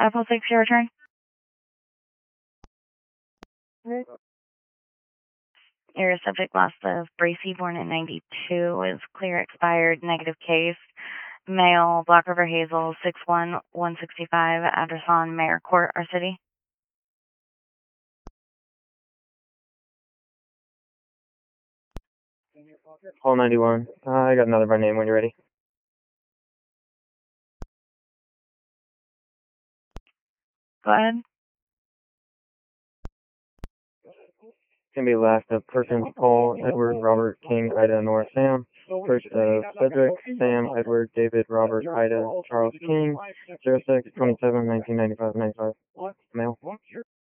Apple 6, your return. Your subject loss of Bracy, born in 92, is clear expired, negative case. Male, Black River Hazel, 61165, address on Mayor Court, our city. Hall 91. I got another by name when you're ready. Go ahead. It's going to be last of persons Paul, Edward, Robert, King, Ida, Nora, Sam. First of Cedric, Sam, Edward, David, Robert, Ida, Charles, King. 06, 27, 1995, 95. Male.